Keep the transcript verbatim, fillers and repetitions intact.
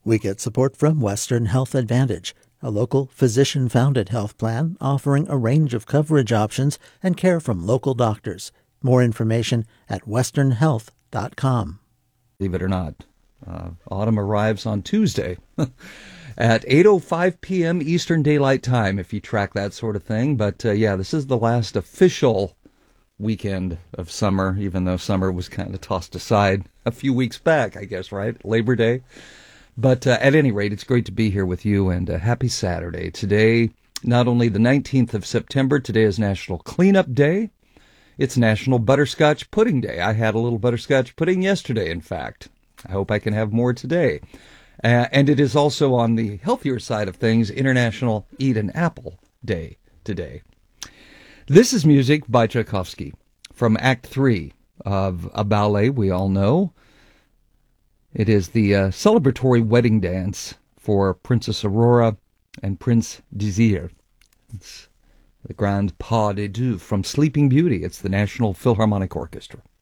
We get support from Western Health Advantage, a local physician-founded health plan offering a range of coverage options and care from local doctors. More information at western health dot com. Believe it or not, uh, autumn arrives on Tuesday at eight oh five p.m. Eastern Daylight Time, if you track that sort of thing. But, uh, yeah, this is the last official weekend of summer, even though summer was kind of tossed aside a few weeks back, I guess, right? Labor Day. But uh, at any rate, it's great to be here with you, and uh, happy Saturday. Today, not only the nineteenth of September, today is National Cleanup Day. It's National Butterscotch Pudding Day. I had a little butterscotch pudding yesterday, in fact. I hope I can have more today. Uh, and it is also, on the healthier side of things, International Eat an Apple Day today. This is music by Tchaikovsky from Act Three of a ballet we all know. It is the uh, celebratory wedding dance for Princess Aurora and Prince Désir. It's the Grand Pas de Deux from Sleeping Beauty. It's the National Philharmonic Orchestra.